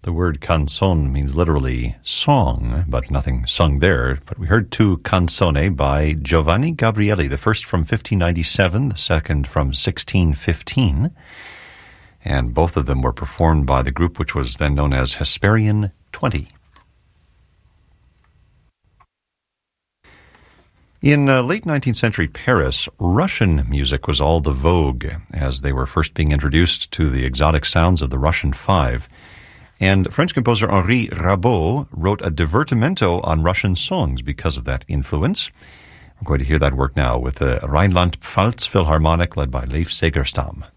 The word canzone means literally song, but nothing sung there. But we heard two canzone by Giovanni Gabrieli, the first from 1597, the second from 1615. And both of them were performed by the group which was then known as Hesperian 20. In late 19th century Paris, Russian music was all the vogue as they were first being introduced to the exotic sounds of the Russian Five. And French composer Henri Rabaud wrote a divertimento on Russian songs because of that influence. We're going to hear that work now with the Rhineland-Pfalz Philharmonic led by Leif Segerstam.